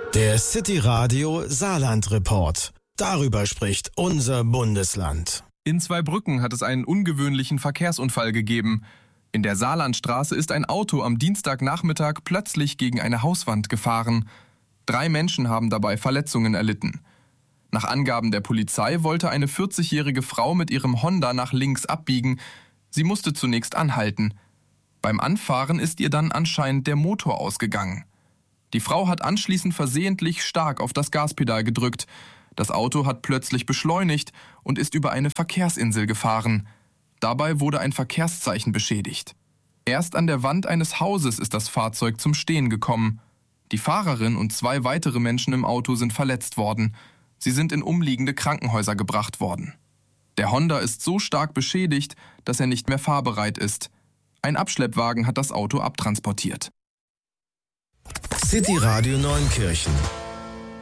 Der City Radio Saarland Report. Darüber spricht unser Bundesland. In Zweibrücken hat es einen ungewöhnlichen Verkehrsunfall gegeben. In der Saarlandstraße ist ein Auto am Dienstagnachmittag plötzlich gegen eine Hauswand gefahren. 3 Menschen haben dabei Verletzungen erlitten. Nach Angaben der Polizei wollte eine 40-jährige Frau mit ihrem Honda nach links abbiegen. Sie musste zunächst anhalten. Beim Anfahren ist ihr dann anscheinend der Motor ausgegangen. Die Frau hat anschließend versehentlich stark auf das Gaspedal gedrückt. Das Auto hat plötzlich beschleunigt und ist über eine Verkehrsinsel gefahren. Dabei wurde ein Verkehrszeichen beschädigt. Erst an der Wand eines Hauses ist das Fahrzeug zum Stehen gekommen. Die Fahrerin und 2 weitere Menschen im Auto sind verletzt worden. Sie sind in umliegende Krankenhäuser gebracht worden. Der Honda ist so stark beschädigt, dass er nicht mehr fahrbereit ist. Ein Abschleppwagen hat das Auto abtransportiert. City Radio Neunkirchen